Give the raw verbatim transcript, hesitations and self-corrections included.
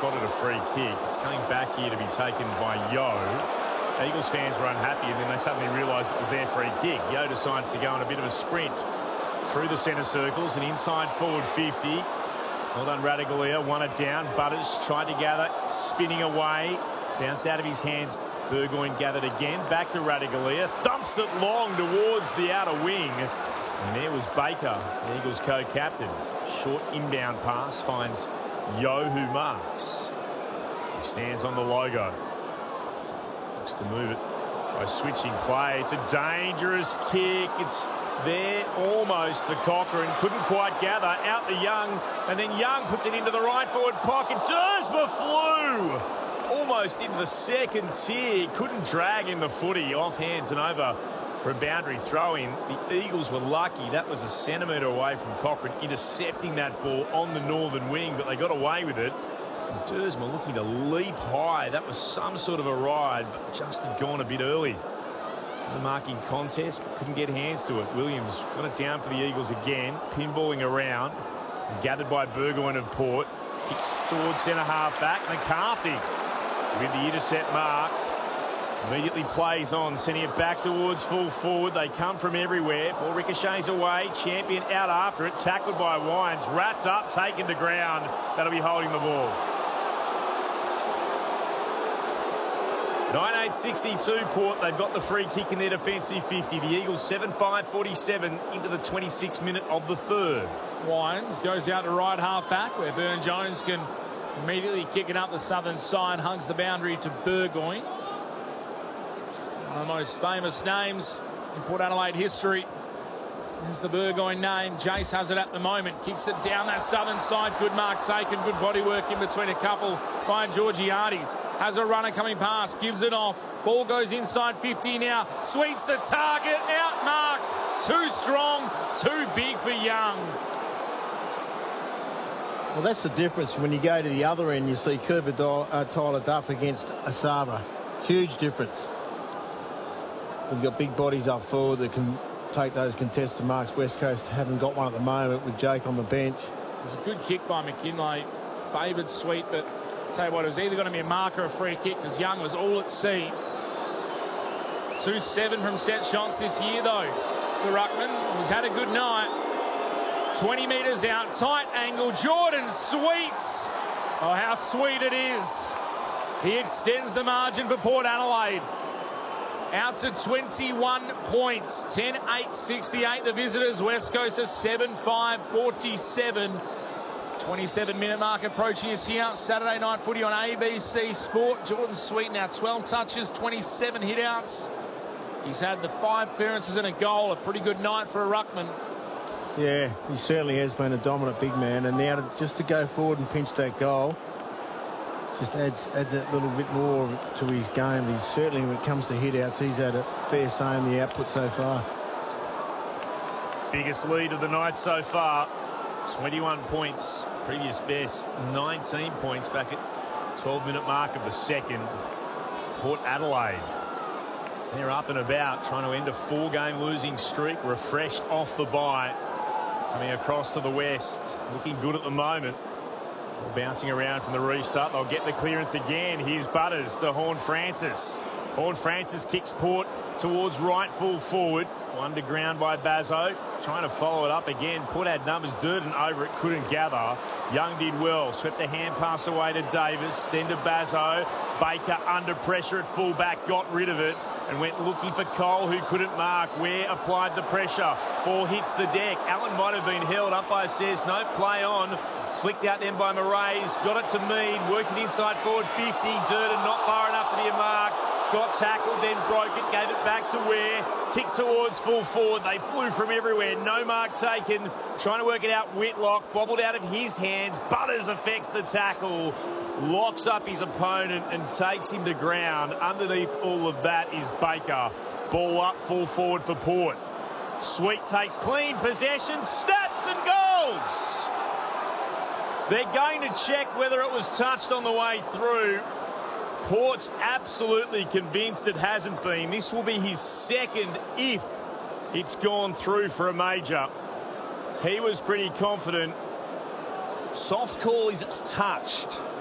spotted a free kick. It's coming back here to be taken by Yeo. Eagles fans were unhappy, and then they suddenly realised it was their free kick. Yeo decides to go on a bit of a sprint through the centre circles and inside forward fifty. Well done, Ratugolea. Won it down. Butters tried to gather, spinning away. Bounced out of his hands. Burgoyne gathered again. Back to Ratugolea. Thumps it long towards the outer wing. And there was Baker, the Eagles co-captain. Short inbound pass finds Yeo, who marks. He stands on the logo. Looks to move it by switching play. It's a dangerous kick. It's there almost for Cochrane. Couldn't quite gather. Out the Young. And then Young puts it into the right forward pocket. Dersma flew almost into the second tier. Couldn't drag in the footy. Off hands and over for a boundary throw-in. The Eagles were lucky. That was a centimetre away from Cochrane intercepting that ball on the northern wing, but they got away with it. And Dersma looking to leap high. That was some sort of a ride, but just had gone a bit early. The marking contest, but couldn't get hands to it. Williams got it down for the Eagles again, pinballing around. Gathered by Burgoyne of Port. Kicks towards centre half back. McCarthy with the intercept mark. Immediately plays on, sending it back towards full forward. They come from everywhere. Ball ricochets away. Champion out after it. Tackled by Wines. Wrapped up, taken to ground. That'll be holding the ball. nine eight sixty-two Port. They've got the free kick in their defensive fifty. The Eagles seven five forty-seven into the twenty-sixth minute of the third. Wines goes out to right half back where Burne-Jones can immediately kick it up the southern side. Hugs the boundary to Burgoyne. One of the most famous names in Port Adelaide history is the Burgoyne name. Jace has it at the moment. Kicks it down that southern side. Good mark taken. Good body work in between a couple by Georgiades. Has a runner coming past. Gives it off. Ball goes inside fifty now. Sweets the target. Out marks. Too strong. Too big for Young. Well, that's the difference. When you go to the other end, you see Cooper uh, Tyler Duff against Asaba. Huge difference. We've got big bodies up forward that can take those contested marks. West Coast haven't got one at the moment with Jake on the bench. It was a good kick by McKinlay. Favoured Sweet, but tell you what, it was either going to be a mark or a free kick because Young was all at sea. two seven from set shots this year, though, for Ruckman. He's had a good night. twenty metres out, tight angle. Jordan Sweets. Oh, how sweet it is. He extends the margin for Port Adelaide. Out to twenty-one points. ten eight sixty-eight the visitors. West Coast is seven five forty-seven. twenty-seven minute mark approaching us here. Saturday night footy on A B C Sport. Jordan Sweet now twelve touches, twenty-seven hit-outs. He's had the five clearances and a goal. A pretty good night for a ruckman. Yeah, he certainly has been a dominant big man. And now to, just to go forward and pinch that goal just adds adds that little bit more to his game. He's certainly, when it comes to hit-outs, he's had a fair say in the output so far. Biggest lead of the night so far. twenty-one points. Previous best, nineteen points back at twelve minute mark of the second. Port Adelaide. They're up and about, trying to end a four-game losing streak. Refreshed off the bye. Coming across to the west. Looking good at the moment. Bouncing around from the restart. They'll get the clearance again. Here's Butters to Horne-Francis. Horne-Francis kicks Port towards right full forward. One to ground by Bazzo. Trying to follow it up again. Port had numbers. Durden over it. Couldn't gather. Young did well. Swept the hand pass away to Davis. Then to Bazzo. Baker under pressure at fullback. Got rid of it. And went looking for Cole, who couldn't mark. Ware applied the pressure. Ball hits the deck. Allen might have been held up by says no. Play on. Flicked out then by Moraes. Got it to Mead. Worked it inside forward fifty. Durden not far enough to be a mark. Got tackled, then broke it. Gave it back to Ware. Kicked towards full forward. They flew from everywhere. No mark taken. Trying to work it out. Whitlock bobbled out of his hands. Butters affects the tackle. Locks up his opponent and takes him to ground. Underneath all of that is Baker. Ball up full forward for Port. Sweet takes clean possession. Snaps and goals. They're going to check whether it was touched on the way through. Port's absolutely convinced it hasn't been. This will be his second if it's gone through for a major. He was pretty confident. Soft call is it's touched.